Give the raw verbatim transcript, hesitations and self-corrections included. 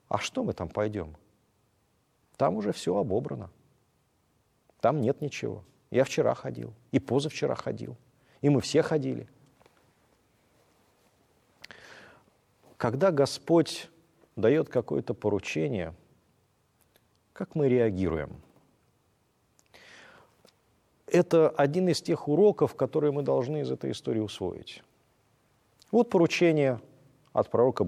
А что мы там пойдем? Там уже все обобрано. Там нет ничего. Я вчера ходил, и позавчера ходил, и мы все ходили. Когда Господь дает какое-то поручение, как мы реагируем? Это один из тех уроков, которые мы должны из этой истории усвоить. Вот поручение от пророка